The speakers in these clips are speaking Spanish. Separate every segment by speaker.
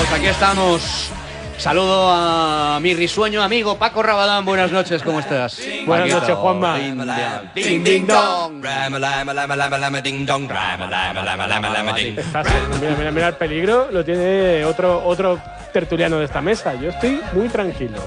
Speaker 1: Pues aquí estamos. Saludo a mi risueño amigo Paco Rabadán. Buenas noches, ¿cómo estás?
Speaker 2: Buenas noches, Juanma.
Speaker 1: Ding, ding, dong.
Speaker 2: Mira el peligro, lo tiene otro tertuliano de esta mesa. Yo estoy muy tranquilo.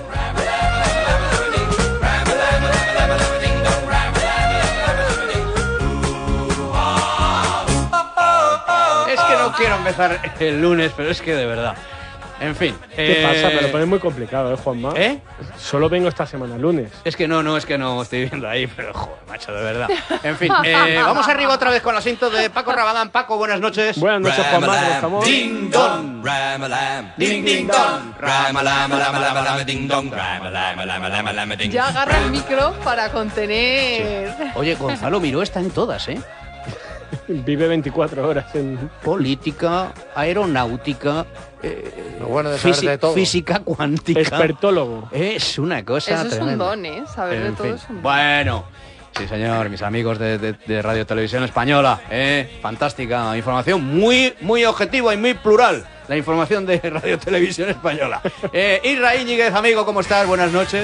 Speaker 1: Es que no quiero empezar el lunes, pero es que de verdad. En fin.
Speaker 2: ¿Qué pasa? Me lo pones muy complicado, Juanma. Solo vengo esta semana, lunes.
Speaker 1: Es que no estoy viendo ahí, pero joder, macho, de verdad. En fin, vamos arriba otra vez con el asunto de Paco Rabadán. Paco, buenas noches.
Speaker 2: Buenas noches, Juanma, ¿cómo estamos?
Speaker 1: Ding dong, ding ding dong, ding dong.
Speaker 3: Ya agarra el micro para contener.
Speaker 1: Sí. Oye, Gonzalo Miró está en todas, ¿eh?
Speaker 2: Vive 24 horas en
Speaker 1: política, aeronáutica,
Speaker 4: lo bueno de saber de todo.
Speaker 1: Física cuántica.
Speaker 2: Expertólogo.
Speaker 1: Es una cosa
Speaker 3: eso
Speaker 1: tremenda.
Speaker 3: Es un don, ¿eh? Saber de todo es un don.
Speaker 1: Bueno, sí señor, mis amigos de Radio Televisión Española, fantástica información, muy objetiva y muy plural, la información de Radio Televisión Española. Isra Íñiguez, amigo, ¿cómo estás? Buenas noches.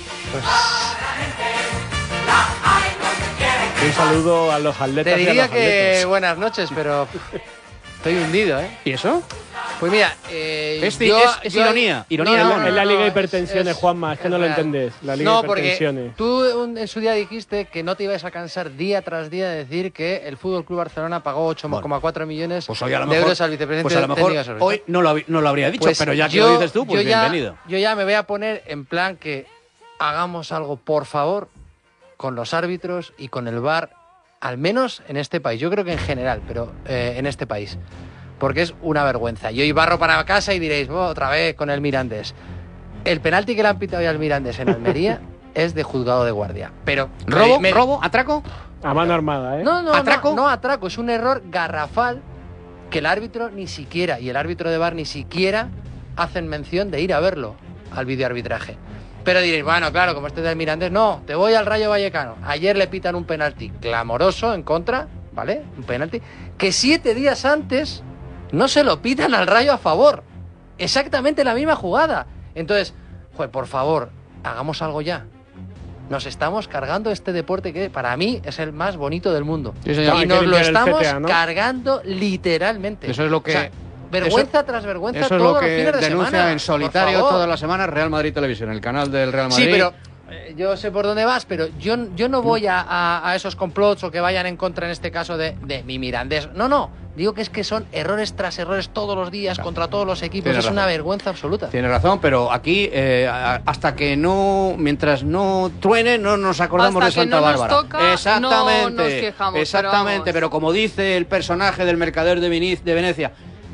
Speaker 2: Un saludo a los atletas.
Speaker 4: Te diría que buenas noches, pero estoy hundido, ¿eh?
Speaker 1: ¿Y eso?
Speaker 4: Pues mira,
Speaker 1: es ironía.
Speaker 2: No, es la Liga de Hipertensiones, Juanma, es que no lo entendés. La Liga de Hipertensiones.
Speaker 4: No, porque tú en su día dijiste que no te ibas a cansar día tras día de decir que el Fútbol Club Barcelona pagó 8,4 millones de euros al vicepresidente.
Speaker 1: Pues a lo mejor hoy no lo habría dicho,
Speaker 4: pues
Speaker 1: pero ya que lo dices tú, pues bienvenido.
Speaker 4: Yo ya me voy a poner en plan que hagamos algo, por favor, con los árbitros y con el VAR, al menos en este país. Yo creo que en general, pero en este país. Porque es una vergüenza. Y hoy barro para casa y diréis, otra vez con el Mirandés. El penalti que le han pitado ya al Mirandés en Almería es de juzgado de guardia. Pero
Speaker 1: ¿Robo? ¿Atraco?
Speaker 2: A mano armada, ¿eh?
Speaker 4: No,
Speaker 1: ¿Atraco?
Speaker 4: No, atraco. Es un error garrafal que el árbitro ni siquiera, y el árbitro de VAR ni siquiera, hacen mención de ir a verlo al videoarbitraje. Pero diréis, bueno, claro, como este es del Mirandés, no, te voy al Rayo Vallecano. Ayer le pitan un penalti clamoroso en contra, ¿vale? Un penalti que 7 días antes no se lo pitan al Rayo a favor. Exactamente la misma jugada. Entonces, joder, por favor, hagamos algo ya. Nos estamos cargando este deporte que para mí es el más bonito del mundo.
Speaker 1: Sí, señor.
Speaker 4: Y nos lo estamos cargando literalmente.
Speaker 1: Eso es lo que...
Speaker 4: O sea, vergüenza tras vergüenza.
Speaker 1: Eso es
Speaker 4: todos
Speaker 1: lo que
Speaker 4: los fines de
Speaker 1: denuncia
Speaker 4: semana,
Speaker 1: en solitario todas las semanas Real Madrid Televisión, el canal del Real Madrid.
Speaker 4: Sí, pero yo sé por dónde vas, pero yo no voy a esos complots o que vayan en contra en este caso de mi Mirandés. No, digo que son errores tras errores todos los días contra todos los equipos.
Speaker 1: Tienes razón.
Speaker 4: Una vergüenza absoluta.
Speaker 1: Tienes razón, pero aquí hasta que no, mientras no truene, no nos acordamos
Speaker 3: hasta
Speaker 1: de Santa Bárbara.
Speaker 3: Nos toca,
Speaker 1: exactamente,
Speaker 3: no nos quejamos,
Speaker 1: exactamente, pero como dice el personaje del mercader de Venecia,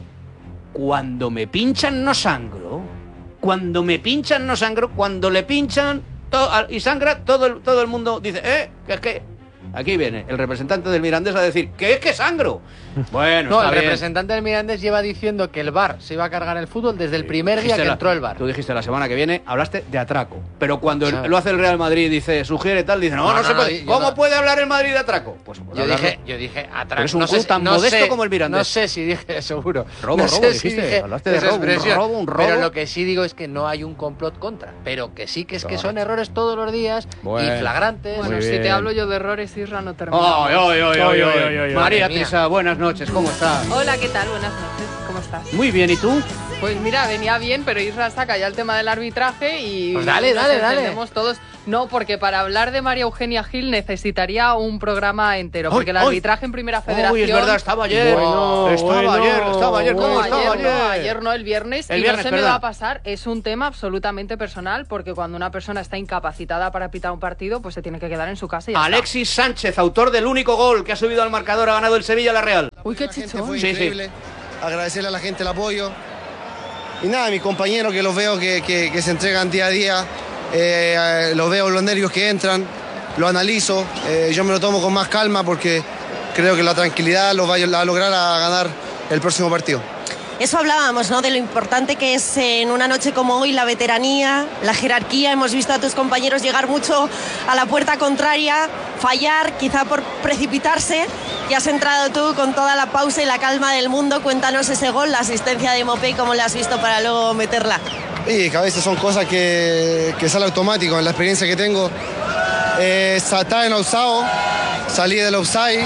Speaker 1: cuando me pinchan no sangro. Cuando me pinchan no sangro. Cuando le pinchan y sangra, todo el mundo dice, que es que aquí viene el representante del Mirandés a decir que es que sangro. Bueno,
Speaker 4: no,
Speaker 1: está
Speaker 4: el
Speaker 1: bien.
Speaker 4: representante del Mirandés lleva diciendo que el VAR se iba a cargar el fútbol desde el primer día que entró el VAR.
Speaker 1: Tú dijiste la semana que viene, hablaste de atraco. Pero cuando lo hace el Real Madrid y dice, sugiere tal, dice, no se puede. ¿Cómo puede hablar el Madrid de atraco? Pues
Speaker 4: yo dije atraco.
Speaker 1: Es un club tan modesto como el Mirandés.
Speaker 4: No sé si dije, seguro.
Speaker 1: Robo, dijiste. Hablaste de robo, un robo.
Speaker 4: Pero lo que sí digo es que no hay un complot contra. Pero que sí que es que son errores todos los días y flagrantes.
Speaker 3: Bueno, si te hablo yo de errores, Isra, no termino.
Speaker 1: María Teresa, buenas noches, ¿cómo estás?
Speaker 3: Hola, ¿qué tal? Buenas noches, ¿cómo estás?
Speaker 1: Muy bien, ¿y tú?
Speaker 3: Pues mira, venía bien, pero Isra saca ya el tema del arbitraje y
Speaker 4: pues dale.
Speaker 3: Entendemos todos. No, porque para hablar de María Eugenia Gil necesitaría un programa entero, porque el arbitraje en Primera Federación...
Speaker 1: Uy, es verdad, estaba ayer. Estaba ayer.
Speaker 3: Ayer no, el viernes. Y no se me va a pasar, es un tema absolutamente personal, porque cuando una persona está incapacitada para pitar un partido, pues se tiene que quedar en su casa y ya
Speaker 1: Alexis Sánchez, autor del único gol que ha subido al marcador, ha ganado el Sevilla a la Real.
Speaker 3: Uy, qué chichón.
Speaker 5: Fue increíble. Agradecerle a la gente el apoyo. Y nada, mis compañeros que los veo que se entregan día a día, los veo los nervios que entran, lo analizo, yo me lo tomo con más calma porque creo que la tranquilidad los va a lograr a ganar el próximo partido.
Speaker 6: Eso hablábamos, ¿no? De lo importante que es en una noche como hoy la veteranía, la jerarquía. Hemos visto a tus compañeros llegar mucho a la puerta contraria, fallar, quizá por precipitarse. Y has entrado tú con toda la pausa y la calma del mundo. Cuéntanos ese gol, la asistencia de Mopé, ¿cómo la has visto para luego meterla?
Speaker 5: Y que a veces son cosas que sale automático en la experiencia que tengo. Estaba en offside, salí del offside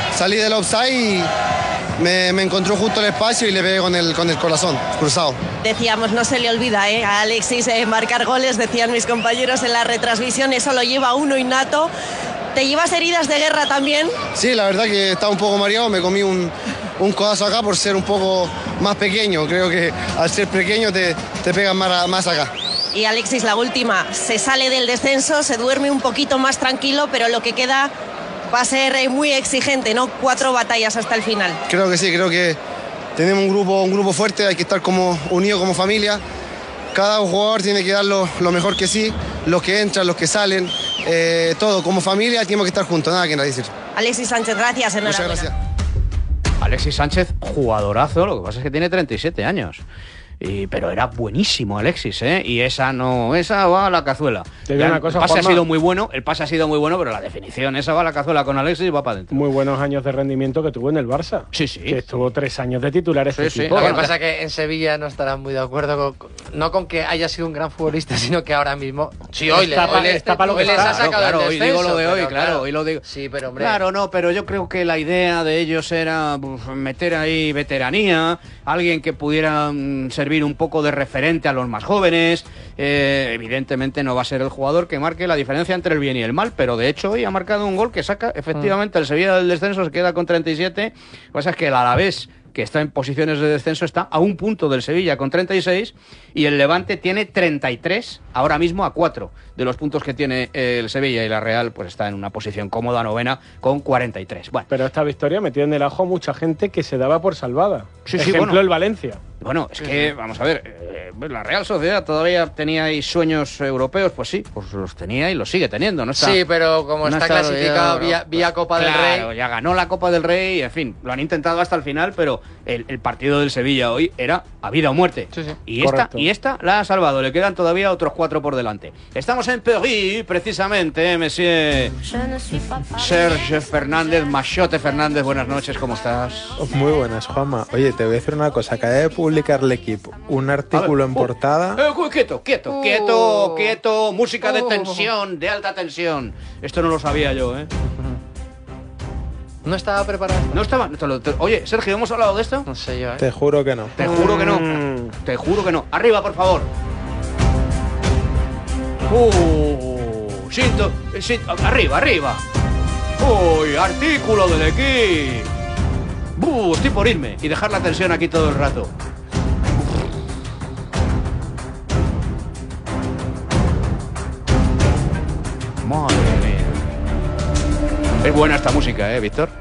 Speaker 5: y me encontró justo el espacio y le pegué con el corazón cruzado.
Speaker 6: Decíamos, no se le olvida a Alexis marcar goles, decían mis compañeros en la retransmisión, eso lo lleva uno innato. ¿Te llevas heridas de guerra también?
Speaker 5: Sí, la verdad que estaba un poco mareado, me comí un codazo acá por ser un poco más pequeño. Creo que al ser pequeño te pegan más acá.
Speaker 6: Y Alexis, la última, se sale del descenso, se duerme un poquito más tranquilo, pero lo que queda va a ser muy exigente, ¿no? 4 batallas hasta el final.
Speaker 5: Creo que sí, creo que tenemos un grupo fuerte, hay que estar como unidos como familia. Cada jugador tiene que dar lo mejor que sí, los que entran, los que salen, todo. Como familia tenemos que estar juntos, nada que decir.
Speaker 6: Alexis Sánchez, gracias, enhorabuena.
Speaker 5: Muchas gracias.
Speaker 1: Alexis Sánchez, jugadorazo, lo que pasa es que tiene 37 años. Pero era buenísimo Alexis, ¿eh? Y esa va a la cazuela.
Speaker 2: Te digo una cosa,
Speaker 1: el pase
Speaker 2: Juanma.
Speaker 1: ha sido muy bueno, pero la definición, esa va a la cazuela con Alexis y va para adentro.
Speaker 2: Muy buenos años de rendimiento que tuvo en el Barça.
Speaker 1: Sí, sí.
Speaker 2: Que estuvo 3 años de titular este
Speaker 1: Sí, sí.
Speaker 2: equipo.
Speaker 4: Lo que pasa es que en Sevilla no estarán muy de acuerdo no con que haya sido un gran futbolista, sino que ahora mismo
Speaker 2: Está para lo que
Speaker 4: les
Speaker 2: está.
Speaker 4: ha sacado
Speaker 1: Claro,
Speaker 4: el
Speaker 1: hoy digo
Speaker 4: descenso,
Speaker 1: lo de hoy,
Speaker 4: pero
Speaker 1: claro, hoy lo digo.
Speaker 4: Sí, pero hombre.
Speaker 1: Claro, no, pero yo creo que la idea de ellos era meter ahí veteranía, alguien que pudiera servir un poco de referente a los más jóvenes. Evidentemente no va a ser el jugador que marque la diferencia entre el bien y el mal, pero de hecho hoy ha marcado un gol que saca efectivamente el Sevilla del descenso, se queda con 37. Lo que pasa es que el Alavés, que está en posiciones de descenso, está a un punto del Sevilla con 36 y el Levante tiene 33, ahora mismo a 4 de los puntos que tiene el Sevilla, y la Real pues está en una posición cómoda, novena, con 43. Bueno,
Speaker 2: Pero esta victoria metió en el ajo mucha gente que se daba por salvada.
Speaker 1: Sí, sí,
Speaker 2: Ejemplo,
Speaker 1: bueno.
Speaker 2: el Valencia.
Speaker 1: Bueno, es que, vamos a ver, la Real Sociedad todavía tenía ahí sueños europeos, pues sí, pues los tenía y los sigue teniendo, ¿no?
Speaker 4: Sí, pero como
Speaker 1: no
Speaker 4: está
Speaker 1: está
Speaker 4: clasificado
Speaker 1: ya,
Speaker 4: vía Copa del Rey.
Speaker 1: Claro, ya ganó la Copa del Rey, en fin, lo han intentado hasta el final, pero el partido del Sevilla hoy era a vida o muerte.
Speaker 4: Sí, sí.
Speaker 1: Y esta la ha salvado, le quedan todavía otros 4 por delante. Estamos en París, precisamente, monsieur Serge Fernández, Machote Fernández, buenas noches, ¿cómo estás?
Speaker 7: Muy buenas, Juanma. Oye, te voy a decir una cosa. Acaba de publicar el equipo un artículo en portada.
Speaker 1: Quieto, música de tensión, de alta tensión. Esto no lo sabía yo, ¿eh?
Speaker 4: No estaba preparado.
Speaker 1: No estaba. Oye, Sergio, ¿hemos hablado de esto?
Speaker 4: No sé yo, ¿eh?
Speaker 7: Te juro que no.
Speaker 1: Te juro que no. Te juro que no. Arriba, por favor. Arriba. Uy, artículo del equipo. Estoy por irme y dejar la tensión aquí todo el rato. Madre mía. Es buena esta música, Víctor.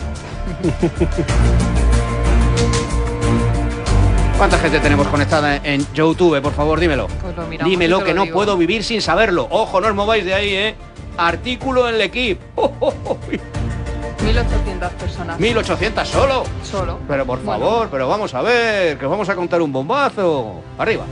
Speaker 1: ¿Cuánta gente tenemos conectada en YouTube? Por favor, dímelo.
Speaker 3: Pues lo miramos
Speaker 1: Dímelo,
Speaker 3: y te
Speaker 1: que
Speaker 3: lo
Speaker 1: no
Speaker 3: digo.
Speaker 1: puedo vivir sin saberlo. Ojo, no os mováis de ahí, Artículo en el equipo.
Speaker 3: 1.800 personas.
Speaker 1: 1.800 solo.
Speaker 3: Solo.
Speaker 1: Pero por
Speaker 3: Bueno.
Speaker 1: favor, pero vamos a ver, que os vamos a contar un bombazo. Arriba.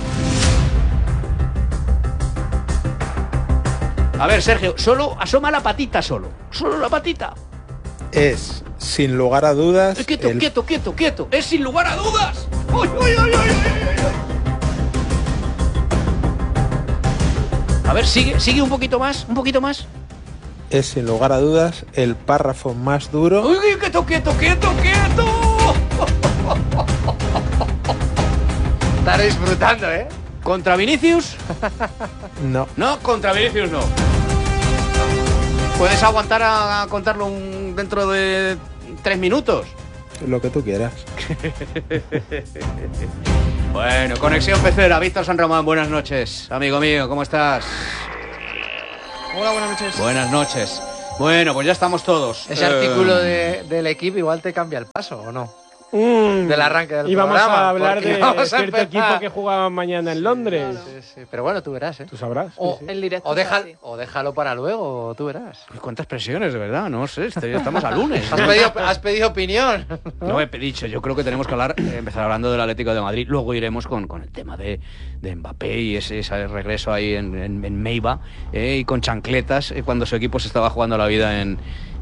Speaker 1: A ver, Sergio, solo asoma la patita solo. Solo la patita.
Speaker 7: Es, sin lugar a dudas,
Speaker 1: Quieto. Es sin lugar a dudas. ¡Uy! A ver, sigue un poquito más.
Speaker 7: es sin lugar a dudas el párrafo más duro.
Speaker 1: ¡Uy, quieto!
Speaker 4: Estaré disfrutando, ¿eh?
Speaker 1: ¿Contra Vinicius?
Speaker 7: No,
Speaker 1: No, contra Vinicius no. ¿Puedes aguantar a contarlo dentro de 3 minutos?
Speaker 7: lo que tú quieras.
Speaker 1: Bueno, conexión pecera. Víctor San Román, buenas noches. Amigo mío, ¿cómo estás?
Speaker 8: Hola, buenas noches.
Speaker 1: Buenas noches. Bueno, pues ya estamos todos.
Speaker 4: Ese artículo del equipo igual te cambia el paso, ¿o no? Del arranque del
Speaker 2: Y vamos
Speaker 4: programa,
Speaker 2: a hablar
Speaker 4: porque
Speaker 2: de
Speaker 4: vamos a
Speaker 2: cierto
Speaker 4: empezar.
Speaker 2: equipo que jugaba mañana en Londres.
Speaker 4: Sí. Pero bueno, tú verás, ¿eh?
Speaker 2: Tú sabrás.
Speaker 4: O,
Speaker 2: Sí, sí.
Speaker 3: El directo.
Speaker 4: o,
Speaker 3: es así.
Speaker 4: déjalo para luego, tú verás.
Speaker 1: ¿Cuántas presiones, de verdad? No sé, estamos a lunes.
Speaker 4: Has pedido opinión.
Speaker 1: No he dicho, yo creo que tenemos que empezar hablando del Atlético de Madrid, luego iremos con el tema de Mbappé y ese regreso ahí en Meiba, y con chancletas, cuando su equipo se estaba jugando la vida en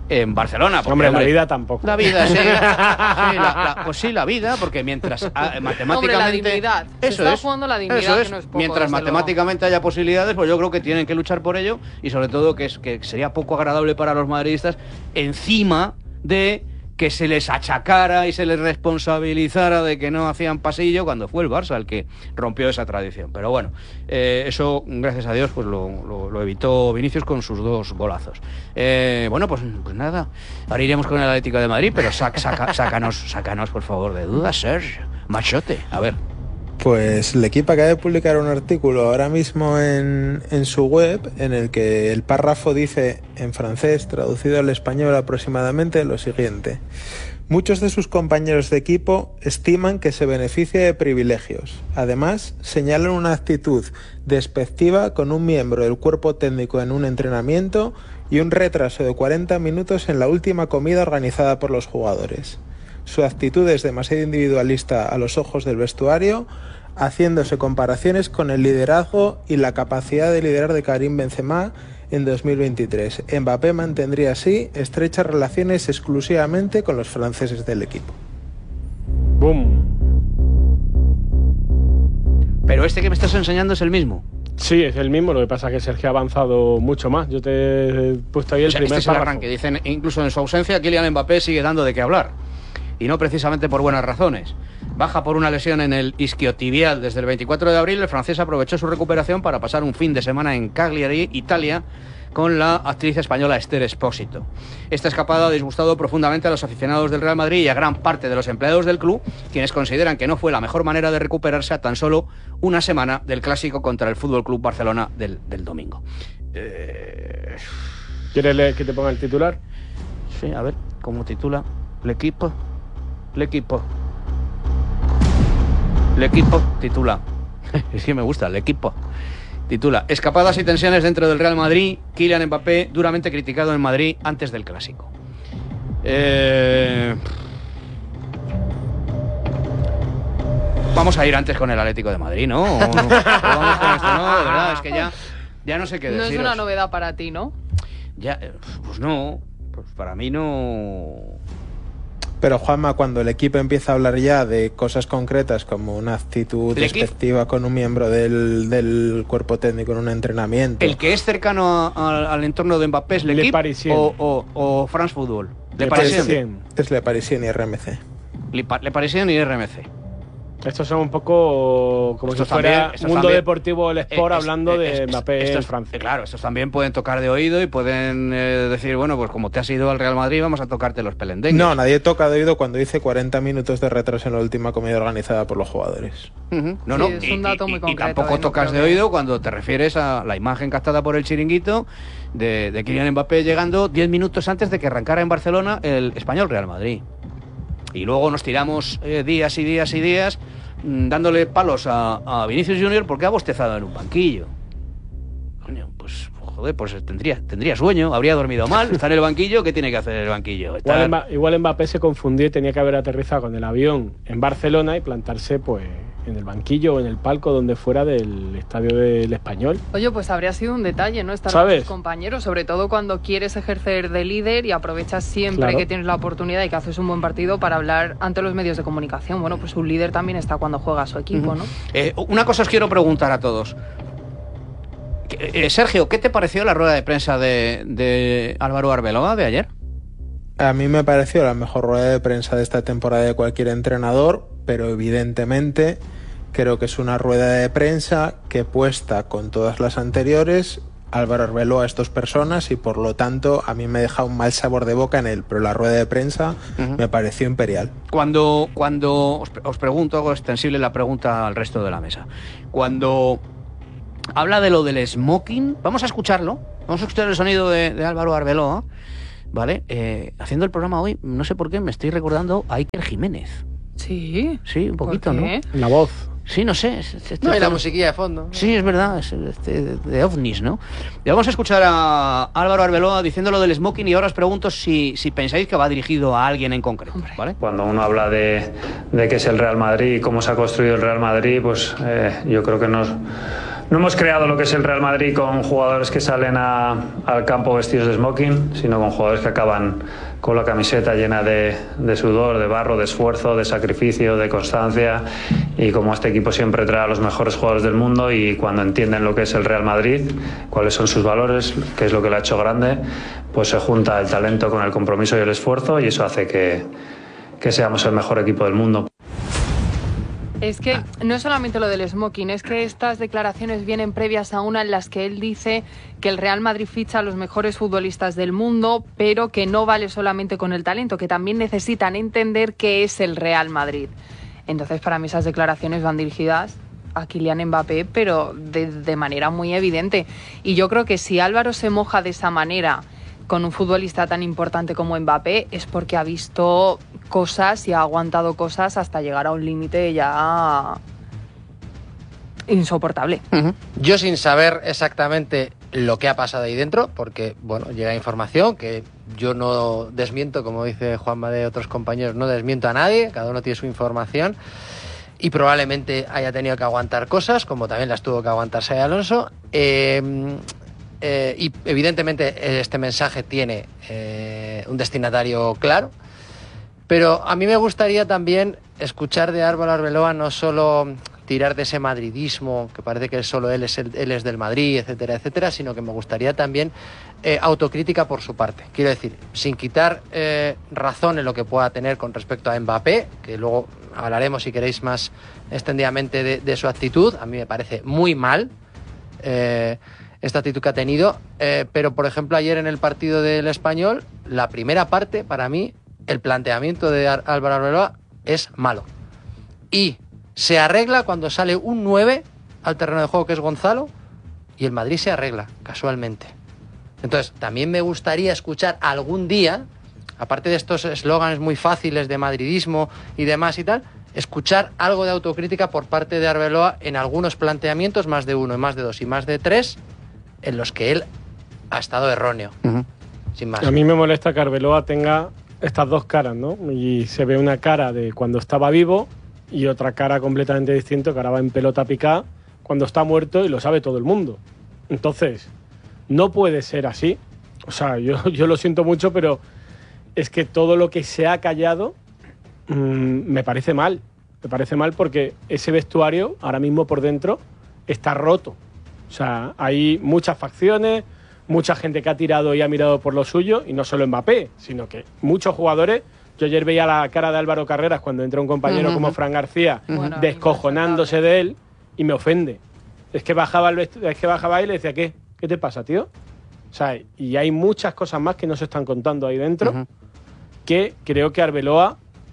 Speaker 1: en Barcelona.
Speaker 2: Porque, hombre, la vida tampoco.
Speaker 1: La vida, sí. Pues sí, la vida, porque mientras matemáticamente...
Speaker 3: Hombre, la dignidad.
Speaker 1: Eso
Speaker 3: está
Speaker 1: es.
Speaker 3: jugando la dignidad, que no es poco,
Speaker 1: mientras matemáticamente haya posibilidades, pues yo creo que tienen que luchar por ello, y sobre todo que sería poco agradable para los madridistas, encima de que se les achacara y se les responsabilizara de que no hacían pasillo cuando fue el Barça el que rompió esa tradición. Pero bueno, eso, gracias a Dios, pues lo evitó Vinicius con sus 2 golazos. Bueno, pues nada, ahora iremos con el Atlético de Madrid, pero sácanos por favor de dudas, Sergio Machote, a ver.
Speaker 7: Pues el equipo acaba de publicar un artículo ahora mismo en su web en el que el párrafo dice en francés, traducido al español aproximadamente, lo siguiente: muchos de sus compañeros de equipo estiman que se beneficia de privilegios. Además, señalan una actitud despectiva con un miembro del cuerpo técnico en un entrenamiento y un retraso de 40 minutos en la última comida organizada por los jugadores. Su actitud es demasiado individualista a los ojos del vestuario, haciéndose comparaciones con el liderazgo y la capacidad de liderar de Karim Benzema en 2023. Mbappé mantendría así estrechas relaciones exclusivamente con los franceses del equipo.
Speaker 2: ¡Bum!
Speaker 1: Pero este que me estás enseñando es el mismo.
Speaker 2: Sí, es el mismo, lo que pasa es que Sergio ha avanzado mucho más. Yo te he puesto ahí el primer
Speaker 1: este es el arranque. Dicen, incluso en su ausencia, Kylian Mbappé sigue dando de qué hablar. Y no precisamente por buenas razones. Baja por una lesión en el isquiotibial desde el 24 de abril, el francés aprovechó su recuperación para pasar un fin de semana en Cagliari, Italia, con la actriz española Esther Expósito. Esta escapada ha disgustado profundamente a los aficionados del Real Madrid y a gran parte de los empleados del club, quienes consideran que no fue la mejor manera de recuperarse a tan solo una semana del clásico contra el Fútbol Club Barcelona del domingo.
Speaker 2: ¿Quieres que te ponga el titular?
Speaker 1: Sí, a ver, ¿cómo titula? El equipo titula. Es que me gusta, el equipo. Titula: escapadas y tensiones dentro del Real Madrid. Kylian Mbappé duramente criticado en Madrid antes del clásico. Vamos a ir antes con el Atlético de Madrid, ¿no? ¿O vamos con esto? No, de verdad, es que ya no sé qué deciros.
Speaker 3: No es una novedad para ti, ¿no?
Speaker 1: Ya, pues no. Pues para mí no.
Speaker 7: Pero Juanma, cuando el equipo empieza a hablar ya de cosas concretas como una actitud despectiva con un miembro del cuerpo técnico en un entrenamiento...
Speaker 1: ¿El que es cercano al entorno de Mbappé es el equipo o France Football?
Speaker 7: Le Parisien. Es Le Parisien y RMC.
Speaker 1: Le Parisien y RMC.
Speaker 2: Estos son un poco como si fuera Mundo Deportivo, el Sport, hablando de Mbappé en Francia.
Speaker 1: Claro, estos también pueden tocar de oído y pueden decir, bueno, pues como te has ido al Real Madrid, vamos a tocarte los pelendengues.
Speaker 7: No, nadie toca de oído cuando dice 40 minutos de retraso en la última comida organizada por los jugadores.
Speaker 1: No,
Speaker 3: sí, es un dato muy concreto.
Speaker 1: Y tampoco tocas de oído cuando te refieres a la imagen captada por el chiringuito de Kylian Mbappé llegando 10 minutos antes de que arrancara en Barcelona el Español Real Madrid. Y luego nos tiramos días y días y días dándole palos a Vinicius Junior porque ha bostezado en un banquillo. Coño, pues joder, pues tendría sueño, habría dormido mal, está en el banquillo, ¿qué tiene que hacer en el banquillo?
Speaker 2: Igual Mbappé se confundió y tenía que haber aterrizado con el avión en Barcelona y plantarse pues en el banquillo o en el palco donde fuera del estadio del Español.
Speaker 3: Oye, pues habría sido un detalle, ¿no? Estar con tus compañeros, sobre todo cuando quieres ejercer de líder y aprovechas siempre que tienes la oportunidad y que haces un buen partido para hablar ante los medios de comunicación. Bueno, pues un líder también está cuando juega a su equipo, ¿no?
Speaker 1: Una cosa os quiero preguntar a todos. Sergio, ¿qué te pareció la rueda de prensa de Álvaro Arbeloa de ayer?
Speaker 7: A mí me pareció la mejor rueda de prensa de esta temporada de cualquier entrenador, pero evidentemente creo que es una rueda de prensa que puesta con todas las anteriores. Álvaro Arbeloa es 2 personas y por lo tanto a mí me deja un mal sabor de boca en él, pero la rueda de prensa me pareció imperial.
Speaker 1: Cuando os pregunto, hago extensible la pregunta al resto de la mesa. Cuando habla de lo del smoking, vamos a escucharlo, vamos a escuchar el sonido de Álvaro Arbeloa, ¿vale? Haciendo el programa hoy, no sé por qué, me estoy recordando a Iker Jiménez.
Speaker 3: Sí.
Speaker 1: Sí, un poquito, ¿no?
Speaker 2: La voz.
Speaker 1: Sí, no sé.
Speaker 4: No, y la musiquilla de fondo.
Speaker 1: Sí, es verdad, es de ovnis, ¿no? Y vamos a escuchar a Álvaro Arbeloa diciendo lo del smoking y ahora os pregunto si pensáis que va dirigido a alguien en concreto, ¿vale?
Speaker 9: Cuando uno habla de qué es el Real Madrid y cómo se ha construido el Real Madrid, pues yo creo que No hemos creado lo que es el Real Madrid con jugadores que salen al campo vestidos de smoking, sino con jugadores que acaban con la camiseta llena de sudor, de barro, de esfuerzo, de sacrificio, de constancia. Y como este equipo siempre trae a los mejores jugadores del mundo, y cuando entienden lo que es el Real Madrid, cuáles son sus valores, qué es lo que lo ha hecho grande, pues se junta el talento con el compromiso y el esfuerzo, y eso hace que seamos el mejor equipo del mundo.
Speaker 3: Es que no es solamente lo del smoking, es que estas declaraciones vienen previas a una en las que él dice que el Real Madrid ficha a los mejores futbolistas del mundo, pero que no vale solamente con el talento, que también necesitan entender qué es el Real Madrid. Entonces, para mí esas declaraciones van dirigidas a Kylian Mbappé, pero de manera muy evidente. Y yo creo que si Álvaro se moja de esa manera con un futbolista tan importante como Mbappé, es porque ha visto cosas y ha aguantado cosas hasta llegar a un límite ya insoportable.
Speaker 4: Yo, sin saber exactamente lo que ha pasado ahí dentro, porque bueno, llega información que yo no desmiento, como dice Juanma de otros compañeros, no desmiento a nadie, cada uno tiene su información, y probablemente haya tenido que aguantar cosas, como también las tuvo que aguantar Xabi Alonso. Y evidentemente este mensaje tiene un destinatario claro, pero a mí me gustaría también escuchar de Álvaro Arbeloa no solo tirar de ese madridismo, que parece que solo él es del Madrid, etcétera, etcétera, sino que me gustaría también autocrítica por su parte. Quiero decir, sin quitar razón en lo que pueda tener con respecto a Mbappé, que luego hablaremos, si queréis, más extendidamente de su actitud. A mí me parece muy mal esta actitud que ha tenido, pero por ejemplo ayer en el partido del Español, la primera parte, para mí, el planteamiento de Álvaro Arbeloa es malo. Y se arregla cuando sale un 9 al terreno de juego, que es Gonzalo, y el Madrid se arregla, casualmente. Entonces, también me gustaría escuchar algún día, aparte de estos eslóganes muy fáciles de madridismo y demás y tal, escuchar algo de autocrítica por parte de Arbeloa en algunos planteamientos, más de uno, más de dos y más de tres, en los que él ha estado erróneo. Sin más.
Speaker 2: A mí me molesta que Arbeloa tenga estas dos caras, ¿no? Y se ve una cara de cuando estaba vivo y otra cara completamente distinta, que ahora va en pelota picada cuando está muerto, y lo sabe todo el mundo. Entonces, no puede ser así. O sea, yo lo siento mucho, pero es que todo lo que se ha callado me parece mal. Me parece mal porque ese vestuario ahora mismo por dentro está roto. O sea, hay muchas facciones, mucha gente que ha tirado y ha mirado por lo suyo, y no solo Mbappé, sino que muchos jugadores. Yo ayer veía la cara de Álvaro Carreras cuando entra un compañero como Fran García, descojonándose de él, y me ofende. Es que bajaba y le decía, ¿qué te pasa, tío? O sea, y hay muchas cosas más que no se están contando ahí dentro, que creo que Arbeloa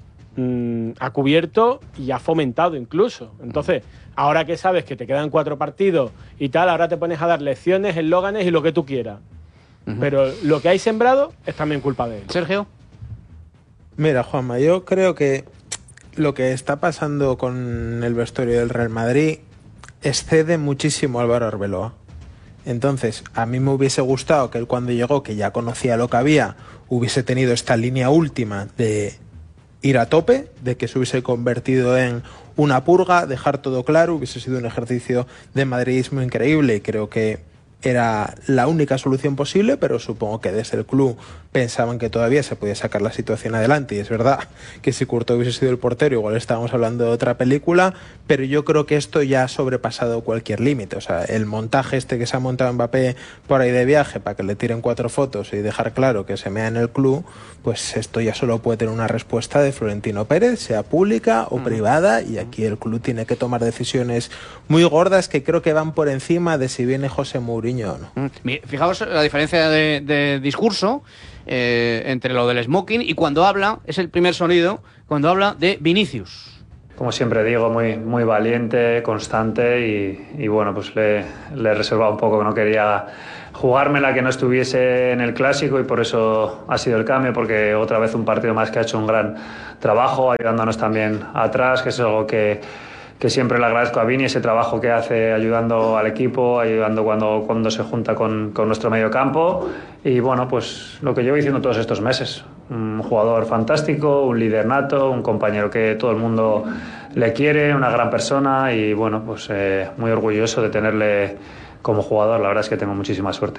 Speaker 2: ha cubierto y ha fomentado incluso. Entonces, ahora que sabes que te quedan 4 partidos y tal, ahora te pones a dar lecciones, eslóganes y lo que tú quieras. Pero lo que hay sembrado es también culpa de él.
Speaker 1: Sergio.
Speaker 7: Mira, Juanma, yo creo que lo que está pasando con el vestuario del Real Madrid excede muchísimo a Álvaro Arbeloa. Entonces, a mí me hubiese gustado que él, cuando llegó, que ya conocía lo que había, hubiese tenido esta línea última de ir a tope, de que se hubiese convertido en una purga, dejar todo claro, hubiese sido un ejercicio de madridismo increíble, y creo que era la única solución posible, pero supongo que desde el club pensaban que todavía se podía sacar la situación adelante, y es verdad que si Courtois hubiese sido el portero igual estábamos hablando de otra película, pero yo creo que esto ya ha sobrepasado cualquier límite. O sea, el montaje este que se ha montado Mbappé por ahí de viaje para que le tiren 4 fotos y dejar claro que se mea en el club, pues esto ya solo puede tener una respuesta de Florentino Pérez, sea pública o privada, y aquí el club tiene que tomar decisiones muy gordas que creo que van por encima de si viene José Mourinho o no.
Speaker 1: Fijaos la diferencia de discurso entre lo del smoking y cuando habla, es el primer sonido, cuando habla de Vinicius.
Speaker 9: Como siempre digo, muy valiente, constante, y bueno, pues le he reservado un poco, que no quería jugármela que no estuviese en el Clásico, y por eso ha sido el cambio, porque otra vez un partido más que ha hecho un gran trabajo, ayudándonos también atrás, que es algo que siempre le agradezco a Vini, ese trabajo que hace ayudando al equipo, ayudando cuando se junta con nuestro medio campo. Y bueno, pues lo que llevo diciendo todos estos meses, un jugador fantástico, un líder nato, un compañero que todo el mundo le quiere, una gran persona y bueno, pues muy orgulloso de tenerle como jugador. La verdad es que tengo muchísima suerte.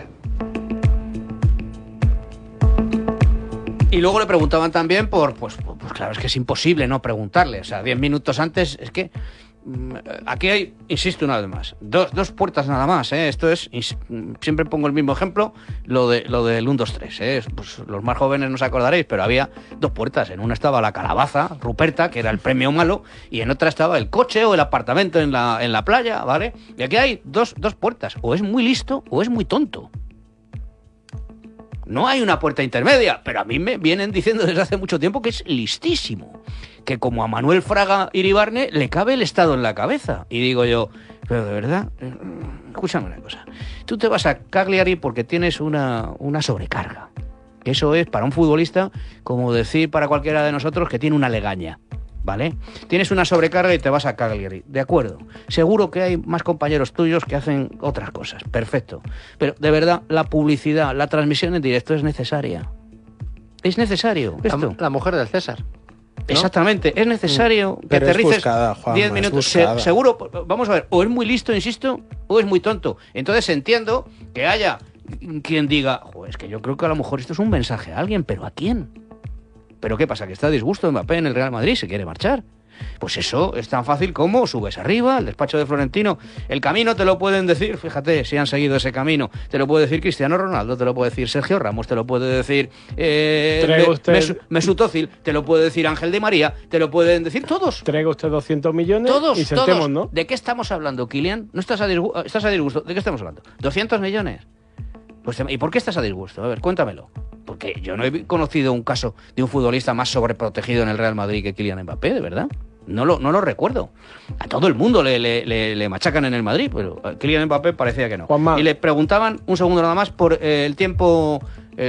Speaker 1: Y luego le preguntaban también pues claro, es que es imposible no preguntarle. O sea, 10 minutos antes, es que aquí hay, insisto una vez más, dos puertas nada más, ¿eh? Esto es, siempre pongo el mismo ejemplo, lo del 1-2-3, ¿eh? Pues los más jóvenes no os acordaréis, pero había 2 puertas. En una estaba la calabaza, Ruperta, que era el premio malo, y en otra estaba el coche o el apartamento en la playa, ¿vale? Y aquí hay dos puertas, o es muy listo o es muy tonto. No hay una puerta intermedia, pero a mí me vienen diciendo desde hace mucho tiempo que es listísimo, que como a Manuel Fraga Iribarne le cabe el Estado en la cabeza. Y digo yo, pero de verdad, escúchame una cosa, tú te vas a Cagliari porque tienes una sobrecarga. Eso es para un futbolista como decir para cualquiera de nosotros que tiene una legaña, ¿vale? Tienes una sobrecarga y te vas a Cagliari, de acuerdo. Seguro que hay más compañeros tuyos que hacen otras cosas, perfecto. Pero de verdad, la publicidad, la transmisión en directo es necesaria. Es necesario esto.
Speaker 4: La mujer del César, ¿no?
Speaker 1: Exactamente, es necesario que aterrices 10 minutos. Seguro, vamos a ver, o es muy listo, insisto, o es muy tonto. Entonces entiendo que haya quien diga, es que yo creo que a lo mejor esto es un mensaje a alguien, pero ¿a quién? ¿Pero qué pasa? ¿Que está a disgusto Mbappé en el Real Madrid? ¿Se quiere marchar? Pues eso es tan fácil como subes arriba, al despacho de Florentino. El camino te lo pueden decir, fíjate, si han seguido ese camino, te lo puede decir Cristiano Ronaldo, te lo puede decir Sergio Ramos, te lo puede decir Mesut Özil, te lo puede decir Ángel Di María, te lo pueden decir todos.
Speaker 2: Traiga usted 200 millones
Speaker 1: todos,
Speaker 2: y sentemos,
Speaker 1: todos.
Speaker 2: ¿no?
Speaker 1: ¿De qué estamos hablando, Kylian? ¿No estás a disgusto? ¿De qué estamos hablando? ¿200 millones? Pues, ¿y por qué estás a disgusto? A ver, cuéntamelo. Porque yo no he conocido un caso de un futbolista más sobreprotegido en el Real Madrid que Kylian Mbappé, de verdad. No lo recuerdo. A todo el mundo le machacan en el Madrid, pero a Kylian Mbappé parecía que no.
Speaker 2: Juanma.
Speaker 1: Y le preguntaban, un segundo nada más, por el tiempo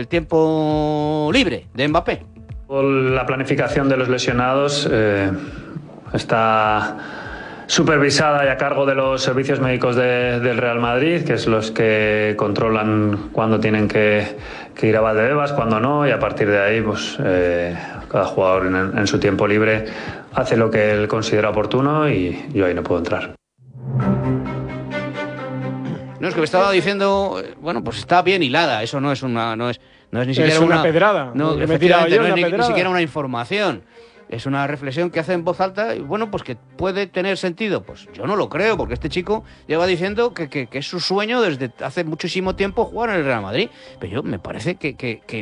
Speaker 1: libre de Mbappé.
Speaker 9: La planificación de los lesionados está supervisada y a cargo de los servicios médicos del Real Madrid, que es los que controlan cuándo tienen que ir a Valdebebas, cuándo no, y a partir de ahí pues cada jugador en su tiempo libre hace lo que él considera oportuno y yo ahí no puedo entrar.
Speaker 1: No, es que me estaba diciendo, bueno, pues está bien hilada, eso no es ni siquiera
Speaker 2: es una pedrada.
Speaker 1: No,
Speaker 2: me he tirado yo,
Speaker 1: ni siquiera una información. Es una reflexión que hace en voz alta y bueno, pues que puede tener sentido. Pues yo no lo creo, porque este chico lleva diciendo que es su sueño desde hace muchísimo tiempo jugar en el Real Madrid. Pero yo me parece que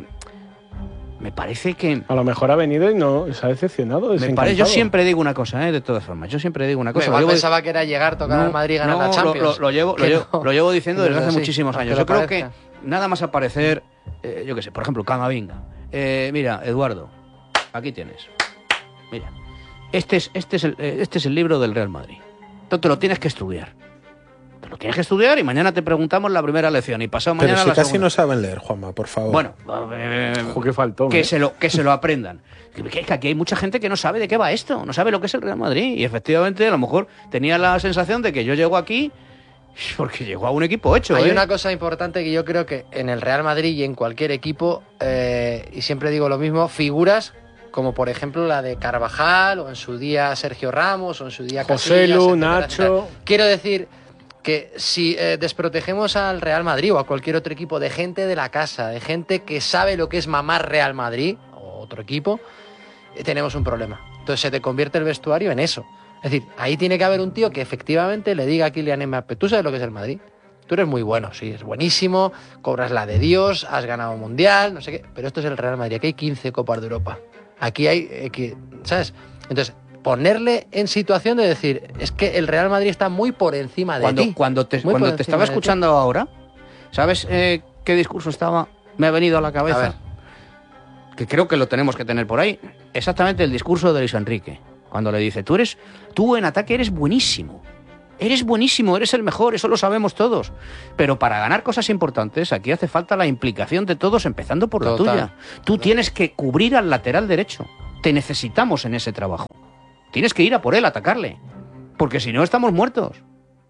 Speaker 2: a lo mejor ha venido y no se ha decepcionado.
Speaker 1: Yo siempre digo una cosa, de todas formas. Yo siempre digo una cosa.
Speaker 4: Igual pensaba que era llegar, tocar al Madrid y ganar la Champions.
Speaker 1: Lo llevo diciendo desde hace muchísimos años. Yo creo que nada más aparecer, yo qué sé, por ejemplo, Camavinga. Mira, Eduardo, aquí tienes. Mira, este es el libro del Real Madrid. Entonces te lo tienes que estudiar. Y mañana te preguntamos la primera lección y pasado mañana
Speaker 7: pero si
Speaker 1: la
Speaker 7: casi
Speaker 1: segunda.
Speaker 7: no saben leer, Juanma, por favor.
Speaker 1: Bueno,
Speaker 2: ¿qué faltó?
Speaker 1: Que se lo aprendan. Que aquí hay mucha gente que no sabe de qué va esto, no sabe lo que es el Real Madrid. Y efectivamente, a lo mejor tenía la sensación de que yo llego aquí porque llegó a un equipo hecho.
Speaker 4: Hay una cosa importante que yo creo que en el Real Madrid y en cualquier equipo, y siempre digo lo mismo, figuras como por ejemplo la de Carvajal, o en su día Sergio Ramos, o en su día
Speaker 2: Joselu, Nacho.
Speaker 4: Quiero decir que si desprotegemos al Real Madrid o a cualquier otro equipo de gente de la casa, de gente que sabe lo que es mamar Real Madrid o otro equipo, tenemos un problema. Entonces se te convierte el vestuario en eso. Es decir, ahí tiene que haber un tío que efectivamente le diga a Kylian Mbappé, tú sabes lo que es el Madrid. Tú eres muy bueno, sí, es buenísimo, cobras la de Dios, has ganado un mundial, no sé qué, pero esto es el Real Madrid, aquí hay 15 Copas de Europa. Aquí hay, ¿sabes? Entonces, ponerle en situación de decir, es que el Real Madrid está muy por encima de ti.
Speaker 1: Cuando te estaba escuchando ahora, ¿sabes qué discurso me ha venido a la cabeza?
Speaker 4: A ver.
Speaker 1: Que creo que lo tenemos que tener por ahí. Exactamente el discurso de Luis Enrique. Cuando le dice, tú en ataque eres buenísimo. Eres buenísimo, eres el mejor, eso lo sabemos todos. Pero para ganar cosas importantes, aquí hace falta la implicación de todos, empezando por la tuya. Tú tienes que cubrir al lateral derecho. Te necesitamos en ese trabajo. Tienes que ir a por él, atacarle. Porque si no, estamos muertos.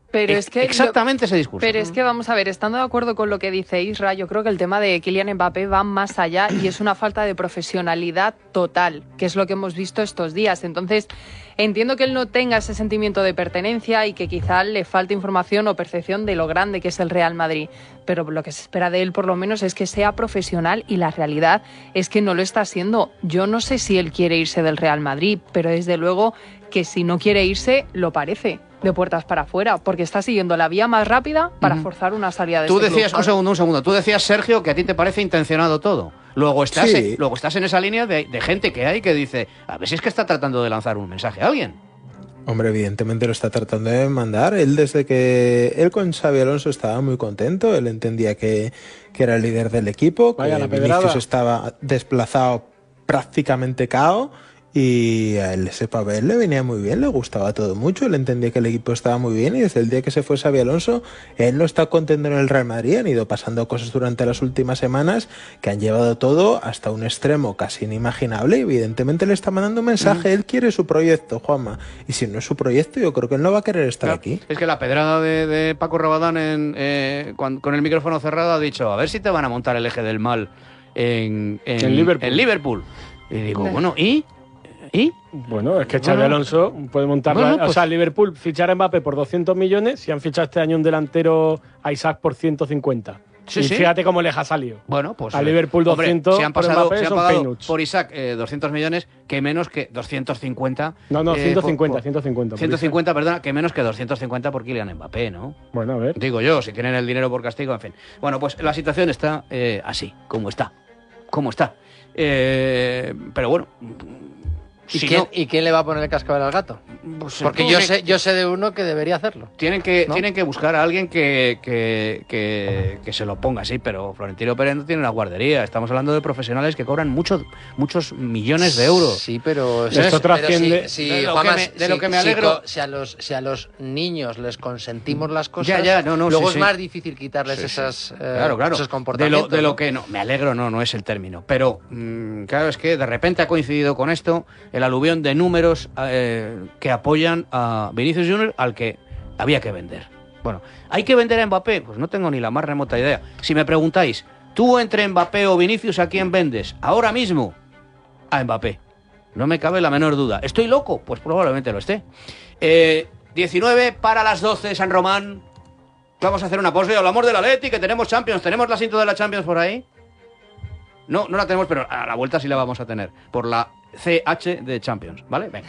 Speaker 3: Pero es que
Speaker 1: exactamente ese discurso.
Speaker 3: Pero es que vamos a ver, estando de acuerdo con lo que dice Isra, yo creo que el tema de Kylian Mbappé va más allá y es una falta de profesionalidad total, que es lo que hemos visto estos días. Entonces, entiendo que él no tenga ese sentimiento de pertenencia y que quizá le falte información o percepción de lo grande que es el Real Madrid. Pero lo que se espera de él, por lo menos, es que sea profesional y la realidad es que no lo está siendo. Yo no sé si él quiere irse del Real Madrid, pero desde luego que si no quiere irse, lo parece. De puertas para afuera, porque está siguiendo la vía más rápida para forzar una salida de
Speaker 1: Tú
Speaker 3: este
Speaker 1: decías,
Speaker 3: club.
Speaker 1: un segundo, tú decías, Sergio, que a ti te parece intencionado todo. Luego estás en esa línea de gente que hay que dice, a ver si es que está tratando de lanzar un mensaje a alguien.
Speaker 7: Hombre, evidentemente lo está tratando de mandar. Él con Xabi Alonso estaba muy contento, él entendía que era el líder del equipo, que Vinicius estaba desplazado prácticamente cao. Y a él ese papel le venía muy bien, le gustaba todo mucho, él entendía que el equipo estaba muy bien y desde el día que se fue Xabi Alonso, él no está contento en el Real Madrid, han ido pasando cosas durante las últimas semanas que han llevado todo hasta un extremo casi inimaginable y evidentemente le está mandando un mensaje, él quiere su proyecto, Juanma, y si no es su proyecto yo creo que él no va a querer estar aquí.
Speaker 1: Es que la pedrada de Paco Rabadán con el micrófono cerrado ha dicho, a ver si te van a montar el eje del mal en Liverpool. Y digo, bueno, ¿y?
Speaker 2: Bueno, es que Xabi Alonso puede montar... O sea, Liverpool fichar a Mbappé por 200 millones, si han fichado este año un delantero a Isaac por 150. Sí, fíjate cómo les ha salido.
Speaker 1: Bueno, pues...
Speaker 2: A Liverpool 200,
Speaker 1: hombre, si han pasado,
Speaker 2: por Mbappé son peanuts.
Speaker 1: Por Isaac 200 millones, que menos que 250...
Speaker 2: No, 150.
Speaker 1: 150, perdona, que menos que 250 por Kylian Mbappé, ¿no?
Speaker 2: Bueno, a ver.
Speaker 1: Digo yo, si tienen el dinero por castigo, en fin. Bueno, pues la situación está así, como está. Pero bueno...
Speaker 4: ¿Y quién le va a poner el cascabel al gato?
Speaker 1: Pues
Speaker 4: porque yo sé de uno que debería hacerlo.
Speaker 1: Tienen que buscar a alguien que se lo ponga, sí, pero Florentino Pérez no tiene una guardería. Estamos hablando de profesionales que cobran muchos millones de euros.
Speaker 4: Sí, pero
Speaker 2: esto trasciende.
Speaker 1: De lo que me alegro.
Speaker 4: Si a los niños les consentimos las cosas, luego es más difícil quitarles esos comportamientos.
Speaker 1: De lo que no, me alegro no es el término. Pero claro, es que de repente ha coincidido con esto el aluvión de números que apoyan a Vinicius Junior al que había que vender. Bueno, ¿hay que vender a Mbappé? Pues no tengo ni la más remota idea. Si me preguntáis, tú entre Mbappé o Vinicius, ¿a quién vendes? Ahora mismo, a Mbappé. No me cabe la menor duda. ¿Estoy loco? Pues probablemente lo esté. 19 para las 12, San Román. Vamos a hacer una pausa y hablamos del Atleti, que tenemos Champions. ¿Tenemos la cinta de la Champions por ahí? No la tenemos, pero a la vuelta sí la vamos a tener. Por la CH de Champions, ¿vale? Venga.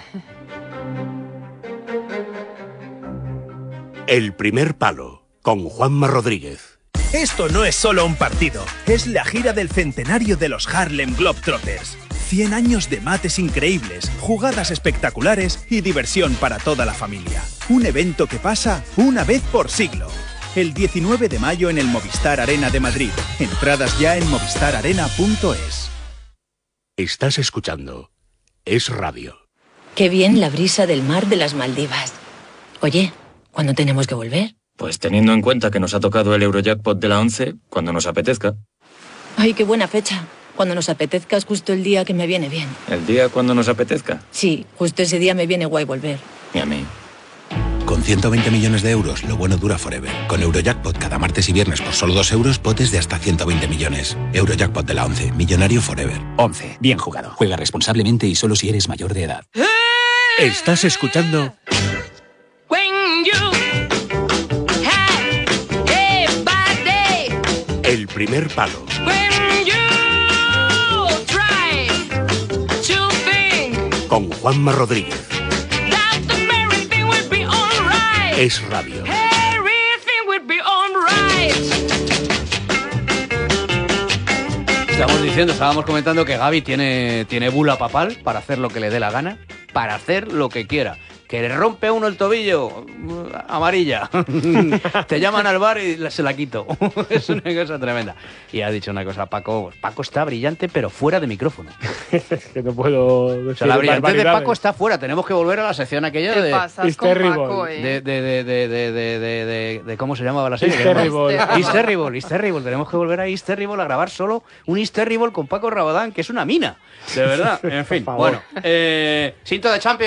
Speaker 10: El primer palo, con Juanma Rodríguez.
Speaker 11: Esto no es solo un partido, es la gira del centenario de los Harlem Globetrotters. 100 años de mates increíbles, jugadas espectaculares y diversión para toda la familia. Un evento que pasa una vez por siglo. El 19 de mayo en el Movistar Arena de Madrid. Entradas ya en movistararena.es.
Speaker 10: Estás escuchando Es Radio.
Speaker 12: Qué bien la brisa del mar de las Maldivas. Oye, ¿cuándo tenemos que volver?
Speaker 13: Pues teniendo en cuenta que nos ha tocado el Eurojackpot de la 11, cuando nos apetezca.
Speaker 12: Ay, qué buena fecha. Cuando nos apetezca es justo el día que me viene bien.
Speaker 13: ¿El día cuando nos apetezca?
Speaker 12: Sí, justo ese día me viene guay volver.
Speaker 13: Y a mí.
Speaker 14: Con 120 millones de euros, lo bueno dura forever. Con Eurojackpot cada martes y viernes por solo 2 euros, potes de hasta 120 millones. Eurojackpot de la 11, millonario forever.
Speaker 15: 11, bien jugado. Juega responsablemente y solo si eres mayor de edad.
Speaker 10: Estás escuchando... El primer palo. Con Juanma Rodríguez. Es Radio.
Speaker 1: Estábamos comentando que Gavi tiene bula papal para hacer lo que le dé la gana, para hacer lo que quiera. Que le rompe a uno el tobillo, amarilla. Te llaman al bar y se la quito. Es una cosa tremenda. Y ha dicho una cosa, Paco está brillante, pero fuera de micrófono.
Speaker 2: Que no puedo decir.
Speaker 1: O sea, la brillantez de Paco está fuera. Tenemos que volver a la sección aquella de...
Speaker 3: ¿Qué pasas con Paco,
Speaker 1: de ¿cómo se llamaba la serie? East Terrible. Tenemos que volver a East Terrible a grabar solo un East Terrible con Paco Rabadán, que es una mina. De verdad. En fin, bueno. Cinto de Champions.